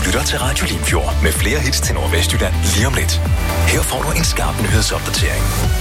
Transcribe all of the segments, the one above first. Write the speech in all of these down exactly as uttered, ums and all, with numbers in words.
lytter til Radio Limfjord med flere hits til Nordvestjylland lige om lidt. Her får du en skarp nyhedsopdatering.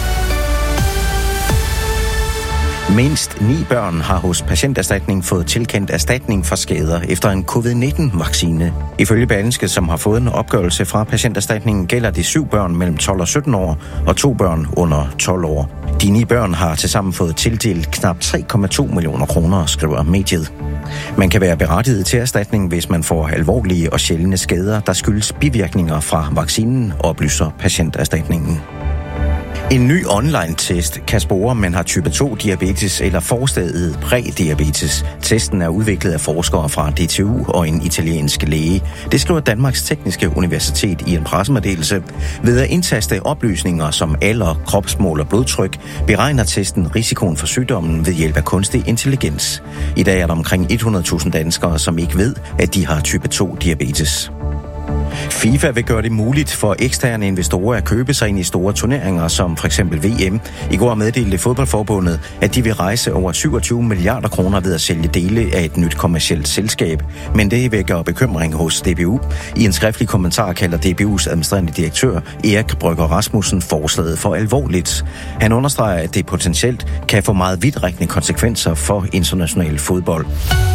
Mindst ni børn har hos Patienterstatning fået tilkendt erstatning for skader efter en covid nitten-vaccine. Ifølge Berlingske, som har fået en opgørelse fra Patienterstatningen, gælder det syv børn mellem tolv og sytten år og to børn under tolv år. De ni børn har tilsammen fået tildelt knap tre komma to millioner kroner, skriver mediet. Man kan være berettiget til erstatning, hvis man får alvorlige og sjældne skader, der skyldes bivirkninger fra vaccinen, oplyser Patienterstatningen. En ny online-test kan spore, om man har type to-diabetes eller forstadiet prædiabetes. Testen er udviklet af forskere fra D T U og en italiensk læge. Det skriver Danmarks Tekniske Universitet i en pressemeddelelse. Ved at indtaste oplysninger som alder, kropsmål og blodtryk, beregner testen risikoen for sygdommen ved hjælp af kunstig intelligens. I dag er der omkring hundrede tusind danskere, som ikke ved, at de har type to-diabetes. FIFA vil gøre det muligt for eksterne investorer at købe sig ind i store turneringer, som for eksempel V M. I går meddelte fodboldforbundet, at de vil rejse over syvogtyve milliarder kroner ved at sælge dele af et nyt kommercielt selskab. Men det vækker bekymring hos D B U. I en skriftlig kommentar kalder D B U's administrerende direktør Erik Brygger Rasmussen forslaget for alvorligt. Han understreger, at det potentielt kan få meget vidtrækkende konsekvenser for international fodbold.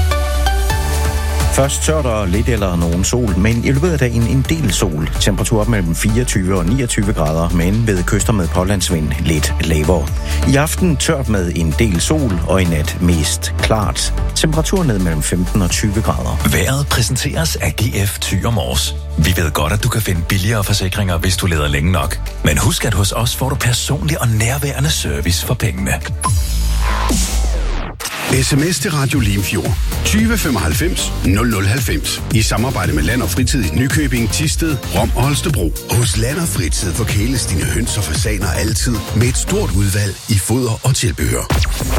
Først tørt og lidt eller nogen sol, men i løbet af dagen en del sol. Temperatur op mellem fireogtyve og niogtyve grader, men ved kyster med pålandsvind lidt lavere. I aften tørt med en del sol og i nat mest klart. Temperatur ned mellem femten og tyve grader. Vejret præsenteres af G F Thy og Mors. Vi ved godt, at du kan finde billigere forsikringer, hvis du leder længe nok. Men husk, at hos os får du personlig og nærværende service for pengene. sms til Radio Limfjord tyve femoghalvfems nul nul halvfems i samarbejde med Land og Fritid i Nykøbing, Thisted, Rom og Holstebro. Hos Land og Fritid forkæles dine høns og fasaner altid med et stort udvalg i foder og tilbehør.